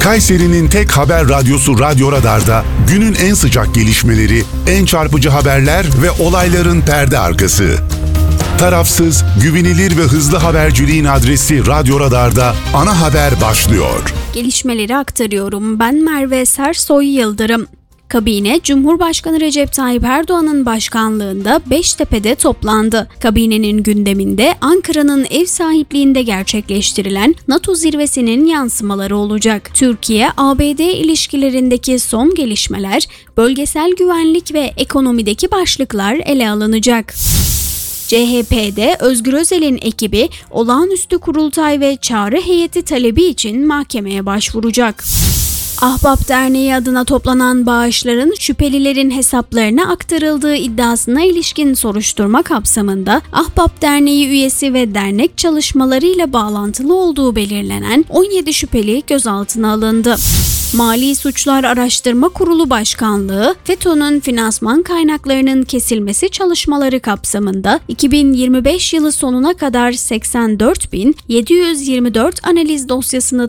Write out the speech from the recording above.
Kayseri'nin tek haber radyosu Radyo Radar'da günün en sıcak gelişmeleri, en çarpıcı haberler ve olayların perde arkası. Tarafsız, güvenilir ve hızlı haberciliğin adresi Radyo Radar'da ana haber başlıyor. Gelişmeleri aktarıyorum. Ben Merve Sersoy Yıldırım. Kabine, Cumhurbaşkanı Recep Tayyip Erdoğan'ın başkanlığında Beştepe'de toplandı. Kabinenin gündeminde Ankara'nın ev sahipliğinde gerçekleştirilen NATO zirvesinin yansımaları olacak. Türkiye-ABD ilişkilerindeki son gelişmeler, bölgesel güvenlik ve ekonomideki başlıklar ele alınacak. CHP'de Özgür Özel'in ekibi olağanüstü kurultay ve çağrı heyeti talebi için mahkemeye başvuracak. Ahbap Derneği adına toplanan bağışların şüphelilerin hesaplarına aktarıldığı iddiasına ilişkin soruşturma kapsamında Ahbap Derneği üyesi ve dernek çalışmalarıyla bağlantılı olduğu belirlenen 17 şüpheli gözaltına alındı. Mali Suçlar Araştırma Kurulu Başkanlığı, FETÖ'nün finansman kaynaklarının kesilmesi çalışmaları kapsamında 2025 yılı sonuna kadar 84.724 analiz dosyasını